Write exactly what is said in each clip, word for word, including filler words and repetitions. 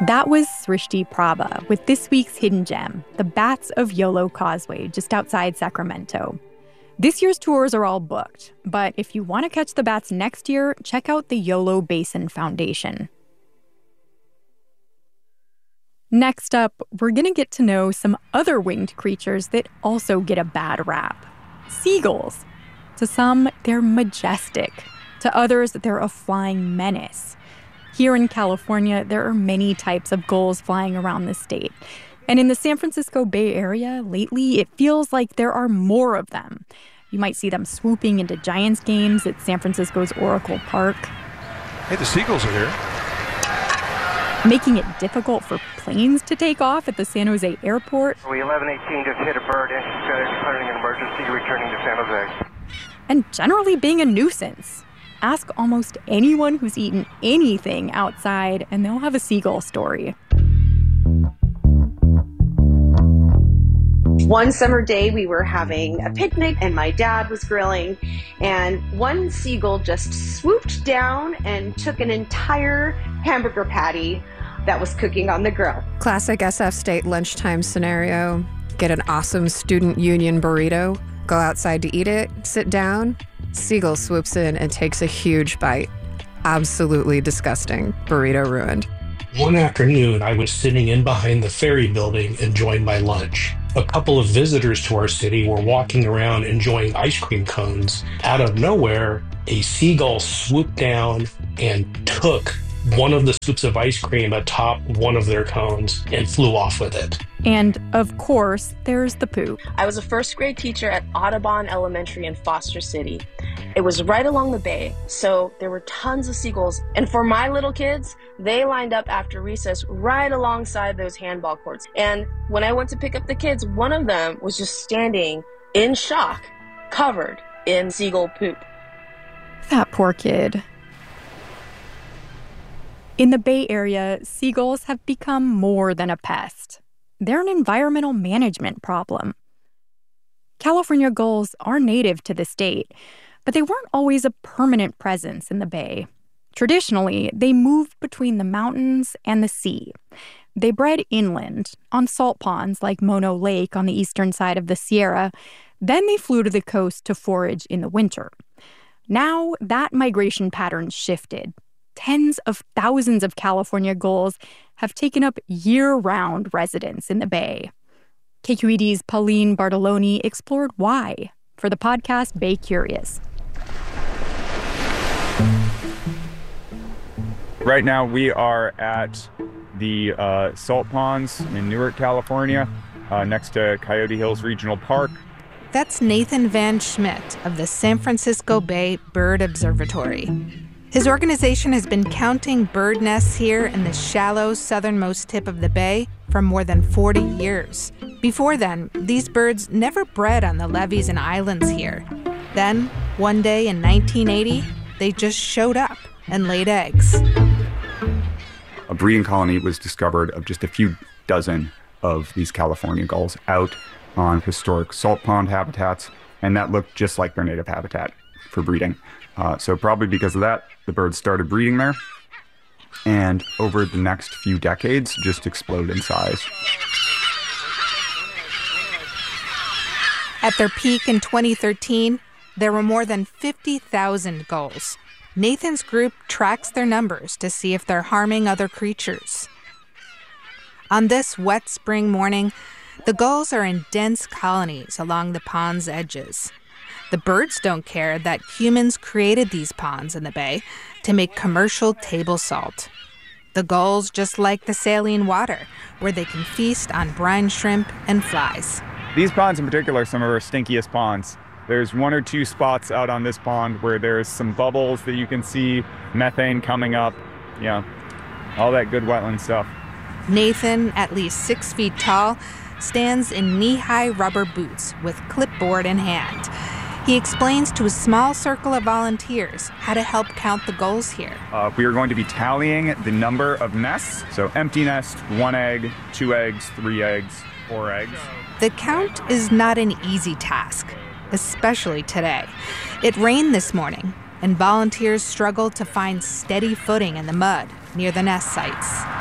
That was Srishti Prabha with this week's Hidden Gem, the bats of Yolo Causeway, just outside Sacramento. This year's tours are all booked, but if you want to catch the bats next year, check out the Yolo Basin Foundation. Next up, we're going to get to know some other winged creatures that also get a bad rap. Seagulls. To some, they're majestic. To others, they're a flying menace. Here in California, there are many types of gulls flying around the state. And in the San Francisco Bay Area, lately, it feels like there are more of them. You might see them swooping into Giants games at San Francisco's Oracle Park. Hey, the seagulls are here. Making it difficult for planes to take off at the San Jose airport. We eleven eighteen just hit a bird and she's declaring an emergency, returning to San Jose. And generally being a nuisance. Ask almost anyone who's eaten anything outside, and they'll have a seagull story. One summer day, we were having a picnic, and my dad was grilling, and one seagull just swooped down and took an entire hamburger patty that was cooking on the grill. Classic S F State lunchtime scenario. Get an awesome student union burrito, go outside to eat it, sit down. Seagull swoops in and takes a huge bite. Absolutely disgusting. Burrito ruined. One afternoon, I was sitting in behind the ferry building enjoying my lunch. A couple of visitors to our city were walking around enjoying ice cream cones. Out of nowhere, a seagull swooped down and took one of the scoops of ice cream atop one of their cones and flew off with it. And, of course, there's the poop. I was a first grade teacher at Audubon Elementary in Foster City. It was right along the bay, so there were tons of seagulls. And for my little kids, they lined up after recess right alongside those handball courts. And when I went to pick up the kids, one of them was just standing in shock, covered in seagull poop. That poor kid. In the Bay Area, seagulls have become more than a pest. They're an environmental management problem. California gulls are native to the state, but they weren't always a permanent presence in the Bay. Traditionally, they moved between the mountains and the sea. They bred inland, on salt ponds like Mono Lake on the eastern side of the Sierra. Then they flew to the coast to forage in the winter. Now, that migration pattern shifted. Tens of thousands of California gulls have taken up year-round residence in the Bay. K Q E D's Pauline Bartoloni explored why for the podcast Bay Curious. Right now we are at the uh, salt ponds in Newark, California, uh, next to Coyote Hills Regional Park. That's Nathan Van Schmidt of the San Francisco Bay Bird Observatory. His organization has been counting bird nests here in the shallow southernmost tip of the bay for more than forty years. Before then, these birds never bred on the levees and islands here. Then, one day in nineteen eighty, they just showed up and laid eggs. A breeding colony was discovered of just a few dozen of these California gulls out on historic salt pond habitats, and that looked just like their native habitat for breeding. Uh, so probably because of that, the birds started breeding there, and over the next few decades, just exploded in size. At their peak in twenty thirteen, there were more than fifty thousand gulls. Nathan's group tracks their numbers to see if they're harming other creatures. On this wet spring morning, the gulls are in dense colonies along the pond's edges. The birds don't care that humans created these ponds in the bay to make commercial table salt. The gulls just like the saline water, where they can feast on brine shrimp and flies. These ponds in particular are some of our stinkiest ponds. There's one or two spots out on this pond where there's some bubbles that you can see, methane coming up, yeah, all that good wetland stuff. Nathan, at least six feet tall, stands in knee-high rubber boots with clipboard in hand. He explains to a small circle of volunteers how to help count the gulls here. Uh, we are going to be tallying the number of nests. So empty nest, one egg, two eggs, three eggs, four eggs. The count is not an easy task, especially today. It rained this morning, and volunteers struggled to find steady footing in the mud near the nest sites.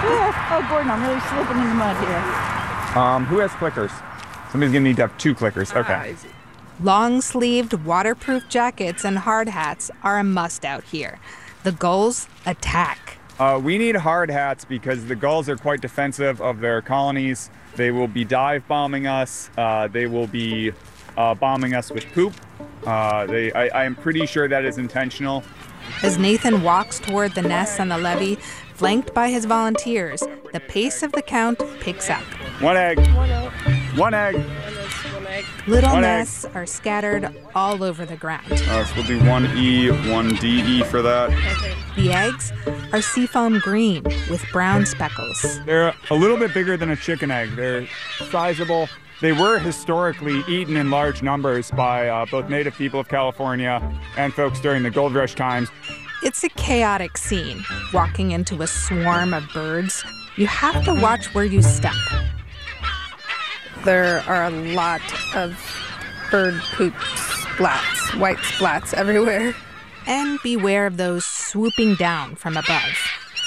Oh, Gordon, I'm really slipping in the mud here. Um, who has clickers? Somebody's gonna need to have two clickers. Okay. Long-sleeved, waterproof jackets and hard hats are a must out here. The gulls attack. Uh, we need hard hats because the gulls are quite defensive of their colonies. They will be dive bombing us. Uh, they will be uh, bombing us with poop. Uh, they, I, I am pretty sure that is intentional. As Nathan walks toward the nests on the levee, flanked by his volunteers, the pace of the count picks up. One egg. One egg. One egg. One egg. Little One nests egg. are scattered all over the ground. Uh, so we'll do one E, one D E for that. Okay. The eggs are seafoam green with brown speckles. They're a little bit bigger than a chicken egg. They're sizable. They were historically eaten in large numbers by uh, both native people of California and folks during the gold rush times. It's a chaotic scene, walking into a swarm of birds. You have to watch where you step. There are a lot of bird poop splats, white splats everywhere. And beware of those swooping down from above.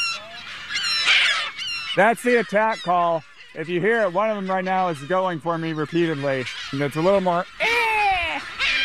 That's the attack call. If you hear it, one of them right now is going for me repeatedly. And it's a little more. Eh!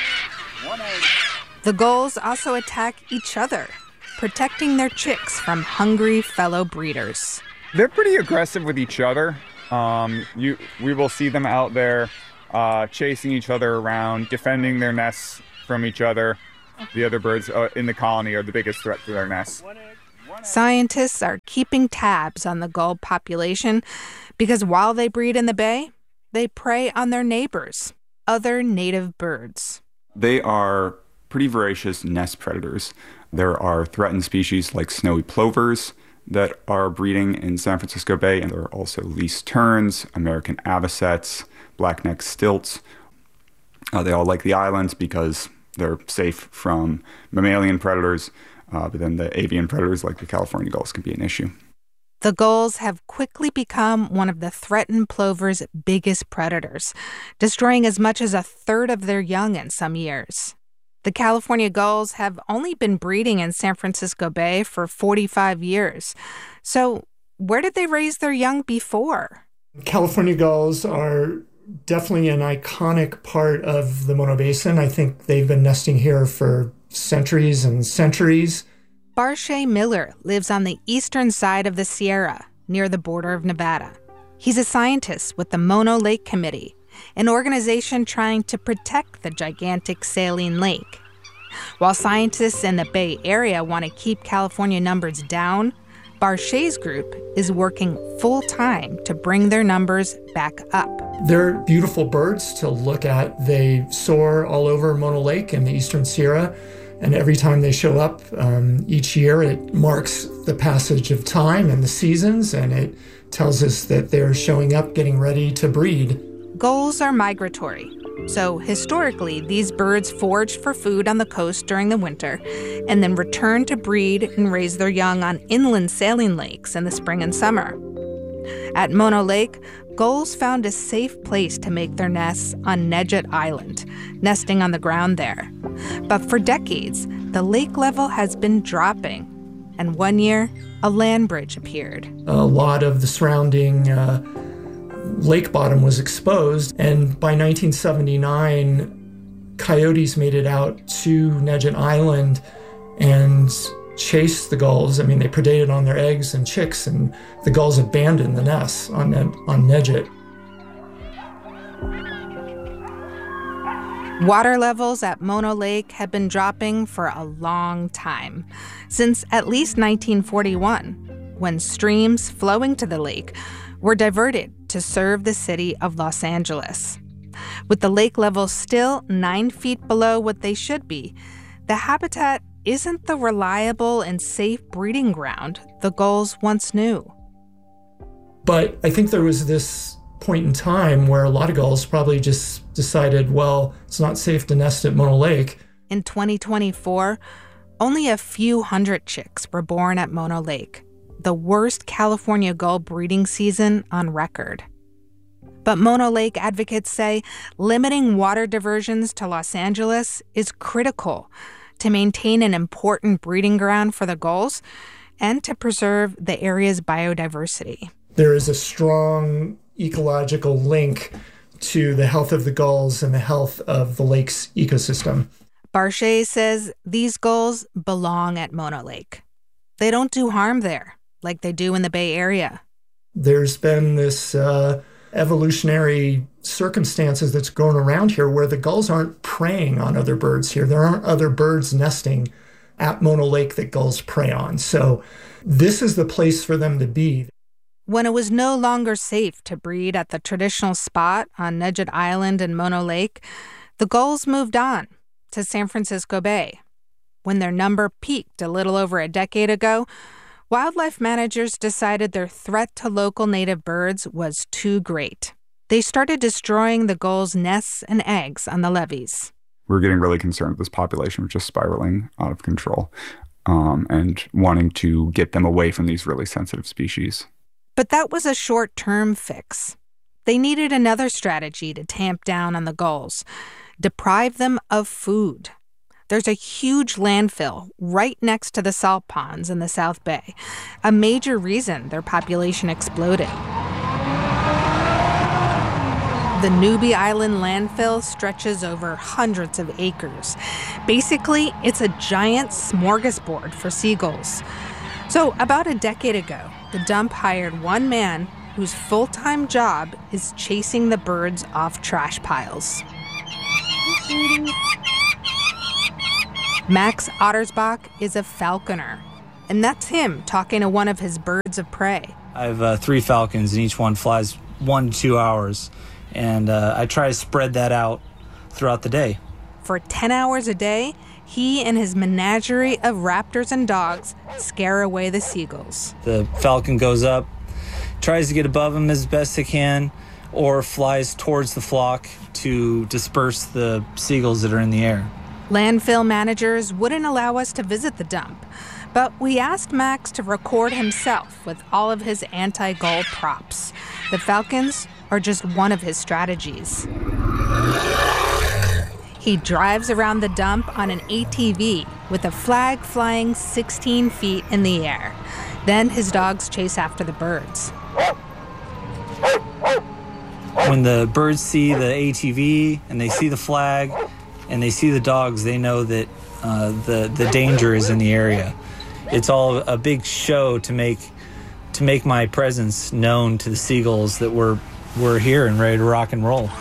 One egg. The gulls also attack each other, protecting their chicks from hungry fellow breeders. They're pretty aggressive with each other. Um, you, we will see them out there uh, chasing each other around, defending their nests from each other. The other birds uh, in the colony are the biggest threat to their nests. Scientists are keeping tabs on the gull population because while they breed in the bay, they prey on their neighbors, other native birds. They are pretty voracious nest predators. There are threatened species like snowy plovers that are breeding in San Francisco Bay, and there are also least terns, American avocets, black-necked stilts. Uh, they all like the islands because they're safe from mammalian predators, uh, but then the avian predators like the California gulls can be an issue. The gulls have quickly become one of the threatened plover's biggest predators, destroying as much as a third of their young in some years. The California gulls have only been breeding in San Francisco Bay for forty-five years. So where did they raise their young before? California gulls are definitely an iconic part of the Mono Basin. I think they've been nesting here for centuries and centuries. Barshay Miller lives on the eastern side of the Sierra, near the border of Nevada. He's a scientist with the Mono Lake Committee, an organization trying to protect the gigantic saline lake. While scientists in the Bay Area want to keep California numbers down, Barshay's group is working full-time to bring their numbers back up. They're beautiful birds to look at. They soar all over Mono Lake in the eastern Sierra, and every time they show up um, each year, it marks the passage of time and the seasons, and it tells us that they're showing up, getting ready to breed. Gulls are migratory, so historically these birds foraged for food on the coast during the winter and then returned to breed and raise their young on inland saline lakes in the spring and summer. At Mono Lake, gulls found a safe place to make their nests on Nedget Island, nesting on the ground there. But for decades, the lake level has been dropping, and one year, a land bridge appeared. A lot of the surrounding uh, lake bottom was exposed, and by nineteen seventy-nine, coyotes made it out to Nedget Island and chased the gulls. I mean, they predated on their eggs and chicks, and the gulls abandoned the nests on, on Nedget. Water levels at Mono Lake have been dropping for a long time, since at least nineteen forty-one, when streams flowing to the lake were diverted to serve the city of Los Angeles. With the lake level still nine feet below what they should be, the habitat isn't the reliable and safe breeding ground the gulls once knew. But I think there was this point in time where a lot of gulls probably just decided, well, it's not safe to nest at Mono Lake. In twenty twenty-four, only a few hundred chicks were born at Mono Lake, the worst California gull breeding season on record. But Mono Lake advocates say limiting water diversions to Los Angeles is critical to maintain an important breeding ground for the gulls and to preserve the area's biodiversity. There is a strong ecological link to the health of the gulls and the health of the lake's ecosystem. Barchet says these gulls belong at Mono Lake. They don't do harm there like they do in the Bay Area. There's been this uh, evolutionary circumstances that's going around here where the gulls aren't preying on other birds here. There aren't other birds nesting at Mono Lake that gulls prey on. So this is the place for them to be. When it was no longer safe to breed at the traditional spot on Nedjed Island and Mono Lake, the gulls moved on to San Francisco Bay. When their number peaked a little over a decade ago, wildlife managers decided their threat to local native birds was too great. They started destroying the gulls' nests and eggs on the levees. We're getting really concerned this population was just spiraling out of control um, and wanting to get them away from these really sensitive species. But that was a short-term fix. They needed another strategy to tamp down on the gulls, deprive them of food. There's a huge landfill right next to the salt ponds in the South Bay, a major reason their population exploded. The Newbie Island landfill stretches over hundreds of acres. Basically, it's a giant smorgasbord for seagulls. So about a decade ago, the dump hired one man whose full-time job is chasing the birds off trash piles. Max Ottersbach is a falconer, and that's him talking to one of his birds of prey. I have uh, three falcons, and each one flies one to two hours, and uh, I try to spread that out throughout the day. For ten hours a day, he and his menagerie of raptors and dogs scare away the seagulls. The falcon goes up, tries to get above them as best it can, or flies towards the flock to disperse the seagulls that are in the air. Landfill managers wouldn't allow us to visit the dump, but we asked Max to record himself with all of his anti-gull props. The falcons are just one of his strategies. He drives around the dump on an A T V with a flag flying sixteen feet in the air. Then his dogs chase after the birds. When the birds see the A T V and they see the flag and they see the dogs, they know that uh, the, the danger is in the area. It's all a big show to make to make my presence known to the seagulls that we're, we're here and ready to rock and roll.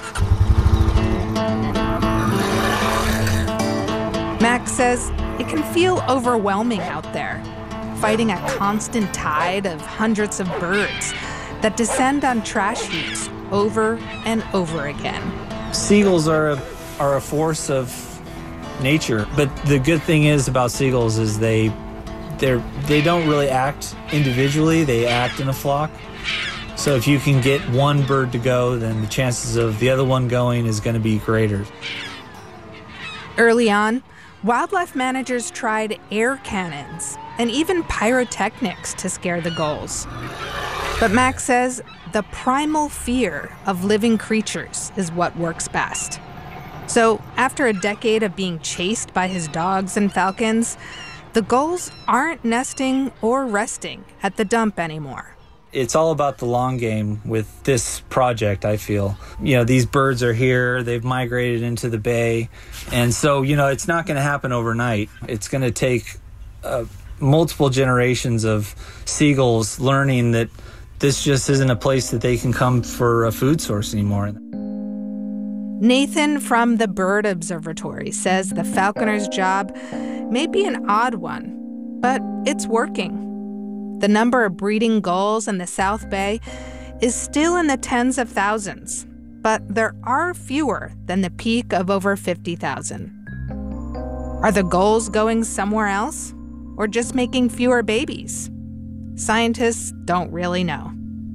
Max says it can feel overwhelming out there, fighting a constant tide of hundreds of birds that descend on trash heaps over and over again. Seagulls are a, are a force of nature, but the good thing is about seagulls is they they're they don't really act individually, they act in a flock. So if you can get one bird to go, then the chances of the other one going is going to be greater. Early on, wildlife managers tried air cannons and even pyrotechnics to scare the gulls. But Max says the primal fear of living creatures is what works best. So after a decade of being chased by his dogs and falcons, the gulls aren't nesting or resting at the dump anymore. It's all about the long game with this project, I feel. You know, these birds are here, they've migrated into the bay, and so, you know, it's not going to happen overnight. It's going to take uh, multiple generations of seagulls learning that this just isn't a place that they can come for a food source anymore. Nathan from the Bird Observatory says the falconer's job may be an odd one, but it's working. The number of breeding gulls in the South Bay is still in the tens of thousands, but there are fewer than the peak of over fifty thousand. Are the gulls going somewhere else, or just making fewer babies? Scientists don't really know.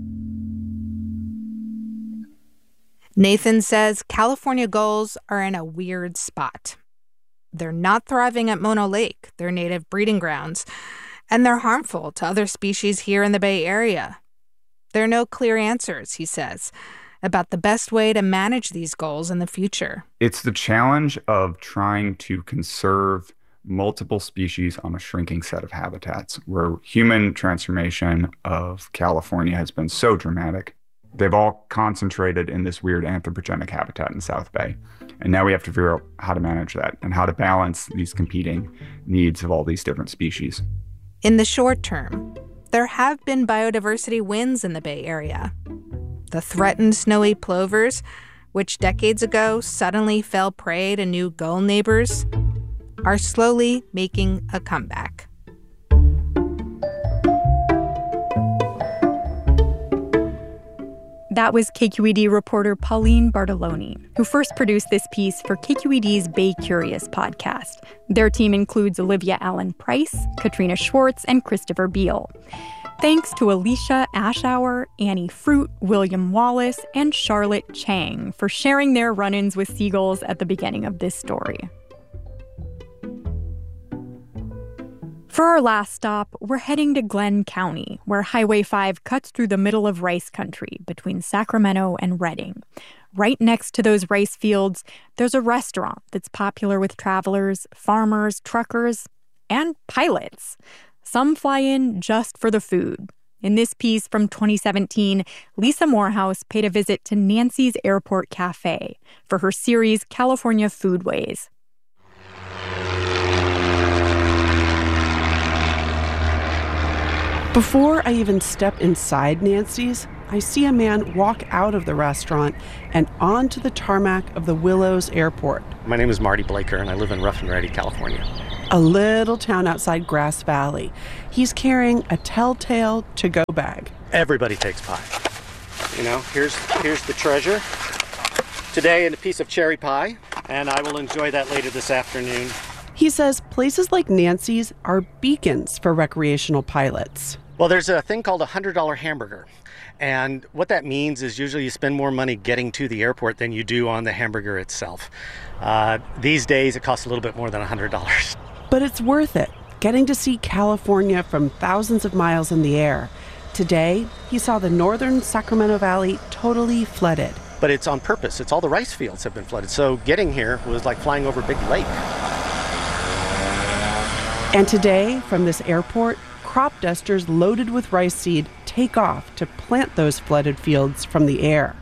Nathan says California gulls are in a weird spot. They're not thriving at Mono Lake, their native breeding grounds, and they're harmful to other species here in the Bay Area. There are no clear answers, he says, about the best way to manage these gulls in the future. It's the challenge of trying to conserve multiple species on a shrinking set of habitats, where human transformation of California has been so dramatic. They've all concentrated in this weird anthropogenic habitat in South Bay. And now we have to figure out how to manage that and how to balance these competing needs of all these different species. In the short term, there have been biodiversity wins in the Bay Area. The threatened snowy plovers, which decades ago suddenly fell prey to new gull neighbors, are slowly making a comeback. That was K Q E D reporter Pauline Bartoloni, who first produced this piece for K Q E D's Bay Curious podcast. Their team includes Olivia Allen Price, Katrina Schwartz, and Christopher Beal. Thanks to Alicia Ashour, Annie Fruit, William Wallace, and Charlotte Chang for sharing their run-ins with seagulls at the beginning of this story. For our last stop, we're heading to Glenn County, where Highway five cuts through the middle of rice country between Sacramento and Redding. Right next to those rice fields, there's a restaurant that's popular with travelers, farmers, truckers, and pilots. Some fly in just for the food. In this piece from twenty seventeen, Lisa Morehouse paid a visit to Nancy's Airport Cafe for her series California Foodways. Before I even step inside Nancy's, I see a man walk out of the restaurant and onto the tarmac of the Willows Airport. My name is Marty Blaker, and I live in Rough and Ready, California. A little town outside Grass Valley. He's carrying a Telltale to-go bag. Everybody takes pie. You know, here's here's the treasure. Today, in a piece of cherry pie, and I will enjoy that later this afternoon. He says places like Nancy's are beacons for recreational pilots. Well, there's a thing called a one hundred dollar hamburger. And what that means is usually you spend more money getting to the airport than you do on the hamburger itself. Uh, these days, it costs a little bit more than one hundred dollars. But it's worth it, getting to see California from thousands of miles in the air. Today, he saw the northern Sacramento Valley totally flooded. But it's on purpose. It's all the rice fields have been flooded. So getting here was like flying over a big lake. And today, from this airport, crop dusters loaded with rice seed take off to plant those flooded fields from the air.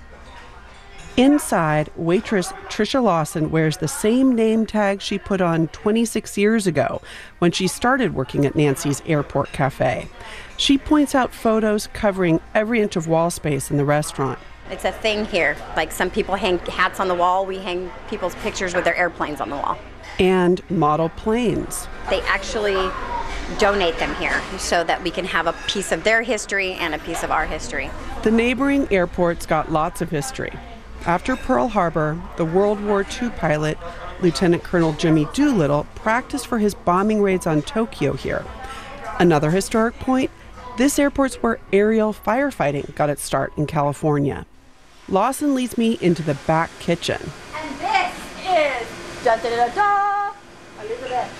Inside, waitress Trisha Lawson wears the same name tag she put on twenty-six years ago when she started working at Nancy's Airport Cafe. She points out photos covering every inch of wall space in the restaurant. It's a thing here. Like some people hang hats on the wall, we hang people's pictures with their airplanes on the wall. And model planes. They actually donate them here so that we can have a piece of their history and a piece of our history. The neighboring airport's got lots of history. After Pearl Harbor, the World War Two pilot, Lieutenant Colonel Jimmy Doolittle, practiced for his bombing raids on Tokyo here. Another historic point, this airport's where aerial firefighting got its start in California. Lawson leads me into the back kitchen. And this is da da da da Elizabeth.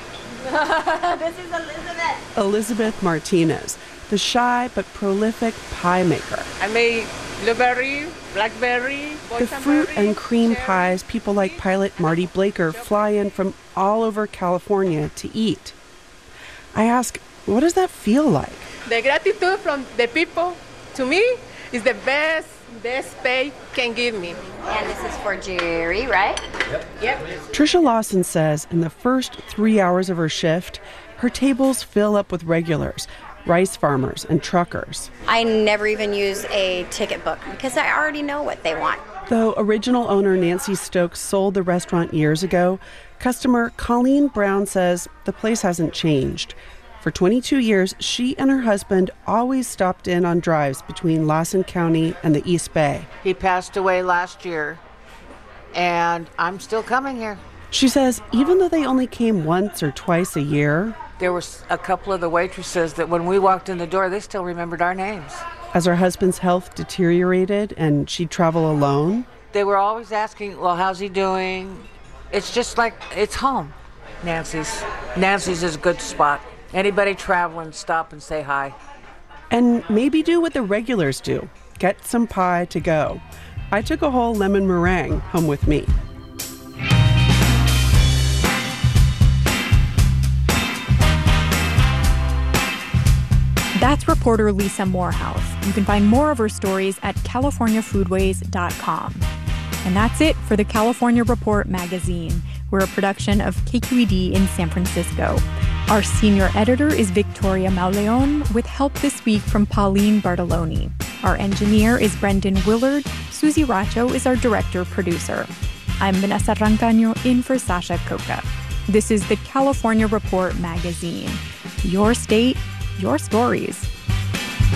This is Elizabeth. Elizabeth Martinez, the shy but prolific pie maker. I made blueberry, blackberry, the fruit and cream pies people like pilot Marty Blaker fly in from all over California to eat. I ask, what does that feel like? The gratitude from the people, to me, is the best best pay can give me. And this is for Jerry, right? Yep. Yep. Trisha Lawson says in the first three hours of her shift, her tables fill up with regulars, rice farmers and truckers. I never even use a ticket book because I already know what they want. Though original owner Nancy Stokes sold the restaurant years ago, customer Colleen Brown says the place hasn't changed. For twenty-two years, she and her husband always stopped in on drives between Lawson County and the East Bay. He passed away last year, and I'm still coming here. She says even though they only came once or twice a year, there was a couple of the waitresses that when we walked in the door, they still remembered our names. As her husband's health deteriorated and she'd travel alone, they were always asking, well, how's he doing? It's just like, it's home. Nancy's. Nancy's is a good spot. Anybody traveling, stop and say hi. And maybe do what the regulars do. Get some pie to go. I took a whole lemon meringue home with me. That's reporter Lisa Morehouse. You can find more of her stories at california foodways dot com. And that's it for the California Report magazine. We're a production of K Q E D in San Francisco. Our senior editor is Victoria Mauleon, with help this week from Pauline Bartoloni. Our engineer is Brendan Willard. Susie Racho is our director-producer. I'm Vanessa Rancaño, in for Sasha Coca. This is the California Report magazine. Your state, your stories.